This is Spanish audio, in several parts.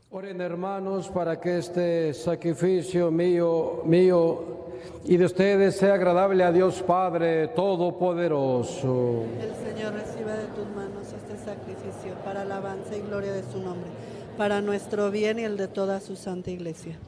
Oren, hermanos, para que este sacrificio mío y de ustedes sea agradable a Dios Padre Todopoderoso. El Señor reciba de tus manos este sacrificio para alabanza y gloria de su nombre, para nuestro bien y el de toda su santa iglesia.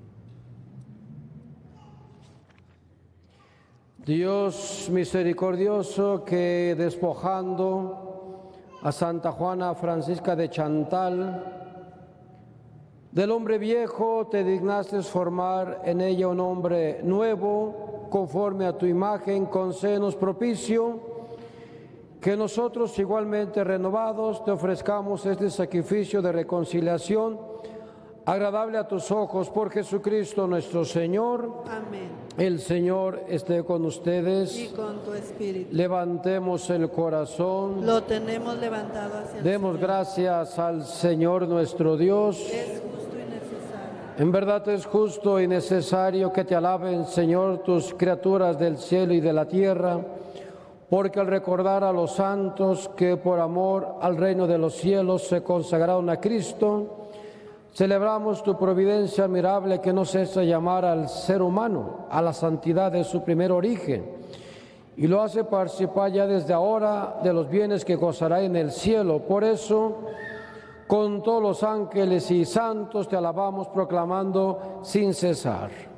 Dios misericordioso, que despojando a Santa Juana Francisca de Chantal del hombre viejo, te dignaste formar en ella un hombre nuevo, conforme a tu imagen, concédenos propicio, que nosotros igualmente renovados te ofrezcamos este sacrificio de reconciliación, agradable a tus ojos, por Jesucristo nuestro Señor. Amén. El Señor esté con ustedes. Y con tu espíritu. Levantemos el corazón. Lo tenemos levantado hacia el Demos Señor. gracias al Señor nuestro Dios. Es justo y necesario. En verdad es justo y necesario que te alaben, Señor, tus criaturas del cielo y de la tierra, porque al recordar a los santos que por amor al reino de los cielos se consagraron a Cristo, celebramos tu providencia admirable que no cesa de llamar al ser humano a la santidad de su primer origen y lo hace participar ya desde ahora de los bienes que gozará en el cielo. Por eso, con todos los ángeles y santos te alabamos proclamando sin cesar.